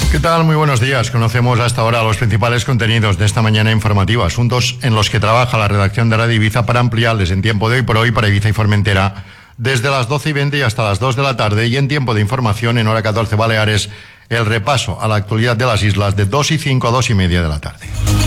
¿Qué tal? Muy buenos días. Conocemos hasta ahora los principales contenidos de esta mañana informativa, asuntos en los que trabaja la redacción de Radio Ibiza para ampliarles en tiempo de hoy por hoy para Ibiza y Formentera desde las 12:20 y hasta las 2 de la tarde, y en tiempo de información en hora 14 Baleares el repaso a la actualidad de las islas de 2:05 a 2:30 de la tarde.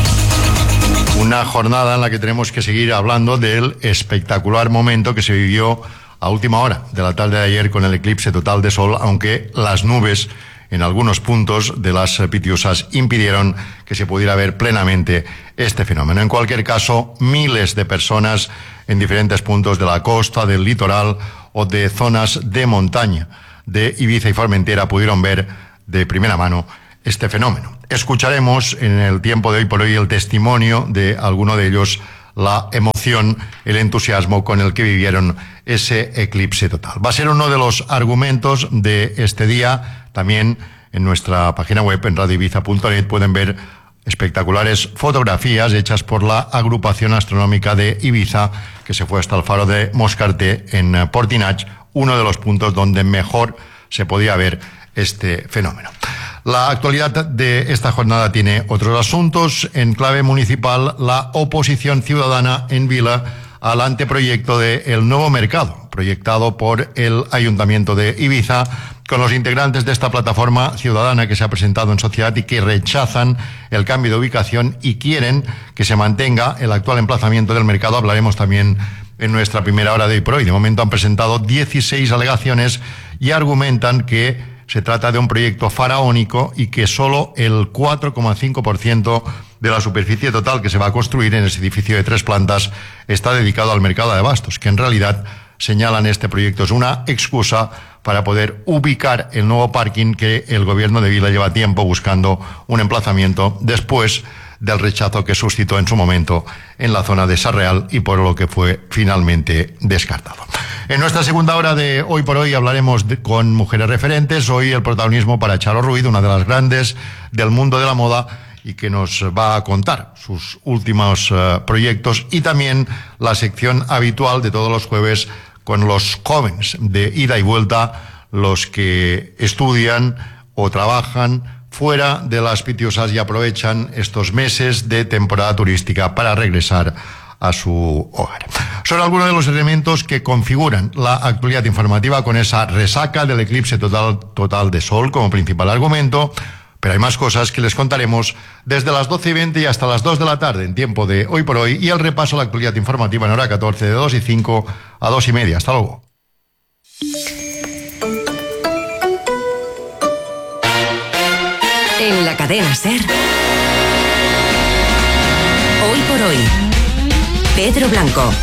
Una jornada en la que tenemos que seguir hablando del espectacular momento que se vivió a última hora de la tarde de ayer con el eclipse total de sol, aunque las nubes en algunos puntos de las Pitiusas impidieron que se pudiera ver plenamente este fenómeno. En cualquier caso, miles de personas en diferentes puntos de la costa, del litoral o de zonas de montaña de Ibiza y Formentera pudieron ver de primera mano este fenómeno. Escucharemos en el tiempo de hoy por hoy el testimonio de alguno de ellos, la emoción, el entusiasmo con el que vivieron ese eclipse total. Va a ser uno de los argumentos de este día. También en nuestra página web, en radioibiza.net, pueden ver espectaculares fotografías hechas por la agrupación astronómica de Ibiza, que se fue hasta el faro de Moscarté en Portinach, uno de los puntos donde mejor se podía ver este fenómeno. La actualidad de esta jornada tiene otros asuntos. En clave municipal, la oposición ciudadana en Vila al anteproyecto de El Nuevo Mercado, proyectado por el Ayuntamiento de Ibiza, con los integrantes de esta plataforma ciudadana que se ha presentado en sociedad y que rechazan el cambio de ubicación y quieren que se mantenga el actual emplazamiento del mercado. Hablaremos también en nuestra primera hora de hoy por hoy. De momento han presentado 16 alegaciones y argumentan que se trata de un proyecto faraónico y que solo el 4,5% de la superficie total que se va a construir en ese edificio de 3 plantas está dedicado al mercado de abastos, que en realidad, señalan, este proyecto es una excusa para poder ubicar el nuevo parking que el gobierno de Vila lleva tiempo buscando un emplazamiento después del rechazo que suscitó en su momento en la zona de Sarreal y por lo que fue finalmente descartado. En nuestra segunda hora de Hoy por Hoy hablaremos con mujeres referentes. Hoy el protagonismo para Charo Ruiz, una de las grandes del mundo de la moda, y que nos va a contar sus últimos proyectos, y también la sección habitual de todos los jueves con los jóvenes de ida y vuelta, los que estudian o trabajan fuera de las Pitiusas y aprovechan estos meses de temporada turística para regresar a su hogar. Son algunos de los elementos que configuran la actualidad informativa, con esa resaca del eclipse total de sol como principal argumento. Pero hay más cosas que les contaremos desde las 12:20 y hasta las 2 de la tarde en tiempo de Hoy por Hoy, y el repaso a la actualidad informativa en hora 14 de 2:05 a 2:30. Hasta luego. En la cadena SER, Hoy por Hoy, Pedro Blanco.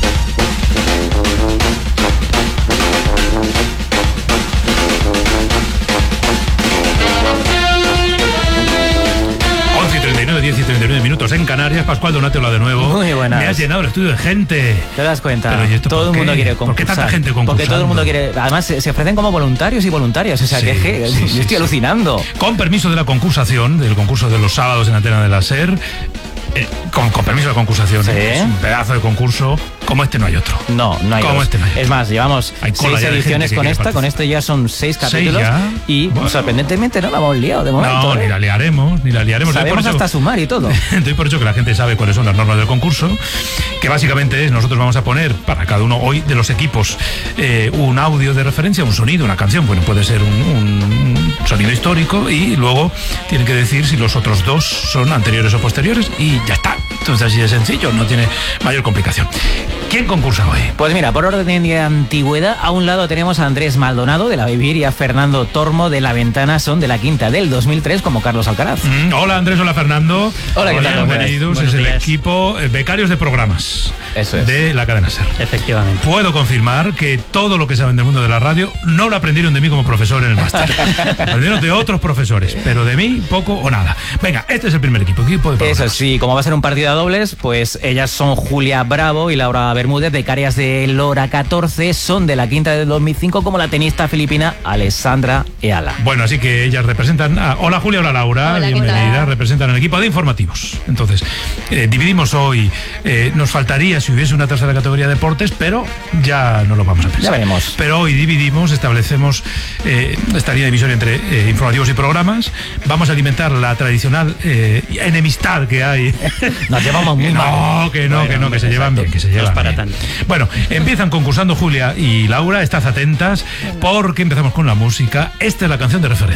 ...11:39, 10:39 en Canarias. Pascual Donate, hola de nuevo. Muy buenas. Me has llenado el estudio de gente. ¿Te das cuenta? Pero, ¿y esto todo el mundo quiere concursar. ¿Por qué tanta gente concursando? Porque todo el mundo quiere... Además, se ofrecen como voluntarios y voluntarias. O sea, Sí, yo estoy alucinando. Con permiso de la concursación, del concurso de los sábados en Antena de la SER... Con permiso de concursación, ¿Sí? Es un pedazo de concurso. Como este no hay otro. No hay como dos. Este no hay otro. Es más, llevamos Hay cola 6 ya de ediciones gente que con quiere esta. Con participar. este ya son 6 capítulos. ya. Y Bueno. sorprendentemente no la hemos liado de momento. No, ni la liaremos. Sabemos hasta sumar y todo. Doy por hecho que la gente sabe cuáles son las normas del concurso, que básicamente es, nosotros vamos a poner para cada uno hoy de los equipos un audio de referencia, un sonido, una canción. Bueno, puede ser un sonido histórico, y luego tienen que decir si los otros dos son anteriores o posteriores, y ya está. Entonces así de sencillo, no tiene mayor complicación. ¿Quién concursa hoy? Pues mira, por orden de antigüedad, a un lado tenemos a Andrés Maldonado de La Vivir y a Fernando Tormo de La Ventana. Son de la quinta del 2003, como Carlos Alcaraz. Hola Andrés, hola Fernando. Hola, ¿qué tal? Bienvenidos. Buenos Es el días. equipo becarios de programas. Eso es. De la cadena SER. Efectivamente. Puedo confirmar que todo lo que saben del mundo de la radio no lo aprendieron de mí como profesor en el máster. Aprendieron de otros profesores, pero de mí poco o nada. Venga, este es el primer equipo de Eso programas. sí, como va a ser un partido dobles, pues ellas son Julia Bravo y Laura Bermúdez, becarias de Lora 14, son de la quinta del 2005, como la tenista filipina Alessandra Eala. Bueno, así que ellas representan hola Julia, hola Laura, hola, bienvenida, representan el equipo de informativos. Entonces, dividimos hoy, nos faltaría si hubiese una tercera categoría de deportes, pero ya no lo vamos a pensar. Ya veremos. Pero hoy dividimos, establecemos esta línea divisoria entre informativos y programas. Vamos a alimentar la tradicional enemistad que hay. Nos llevamos muy mal. Que se llevan bien, que se llevan para bien. tanto. Bueno, empiezan concursando Julia y Laura, estad atentas porque empezamos con la música. Esta es la canción de referencia.